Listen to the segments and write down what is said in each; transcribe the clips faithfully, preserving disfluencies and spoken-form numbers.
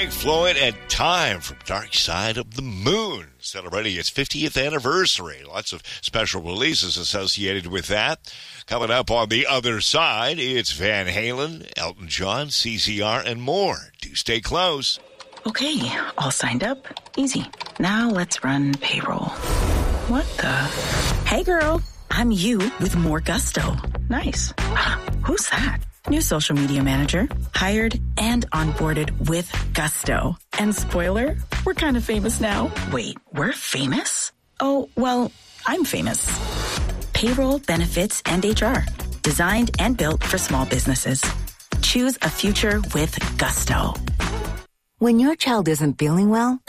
Pink Floyd and Time from Dark Side of the Moon, celebrating its fiftieth anniversary. Lots of special releases associated with that. Coming up on the other side, it's Van Halen, Elton John, C C R, and more. Do stay close. Okay, all signed up. Easy. Now let's run payroll. What the? Hey, girl. I'm you with more gusto. Nice. Who's that? New social media manager. Hired and onboarded with gusto. And spoiler, we're kind of famous now. Wait, we're famous? Oh, well, I'm famous. Payroll, benefits, and H R. Designed and built for small businesses. Choose a future with gusto. When your child isn't feeling well,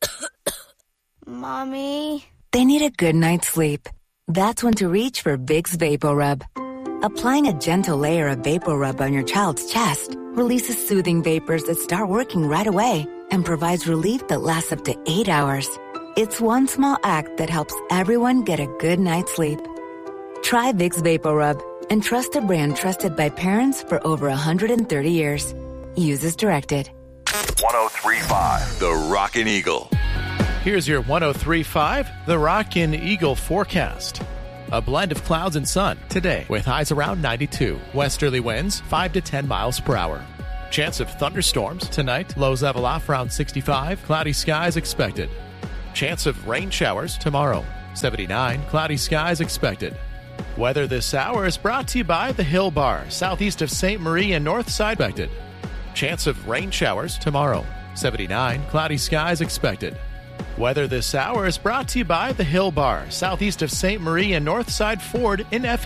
Mommy, they need a good night's sleep. That's when to reach for Vicks VapoRub. Applying a gentle layer of VapoRub on your child's chest releases soothing vapors that start working right away and provides relief that lasts up to eight hours. It's one small act that helps everyone get a good night's sleep. Try Vicks VapoRub and trust a brand trusted by parents for over one hundred thirty years. Use as directed. one oh three point five The Rockin' Eagle. Here's your one oh three point five The Rockin' Eagle forecast. A blend of clouds and sun today with highs around ninety-two. Westerly winds five to ten miles per hour. Chance of thunderstorms tonight. Lows level off around sixty-five. Cloudy skies expected. Chance of rain showers tomorrow. seventy-nine. Cloudy skies expected. Weather this hour is brought to you by the Hill Bar, southeast of Saint Marie and north side expected. Chance of rain showers tomorrow. seventy-nine. Cloudy skies expected. Weather this hour is brought to you by the Hill Bar, southeast of Saint Marie and Northside Ford in F.